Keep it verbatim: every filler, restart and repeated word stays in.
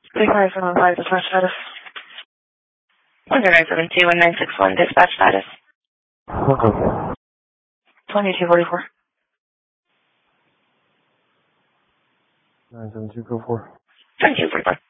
three five seven five, dispatch status. one zero nine seven two one nine six one, dispatch status. Okay. twenty-two forty-four. nine seven two four four. twenty-two forty-four.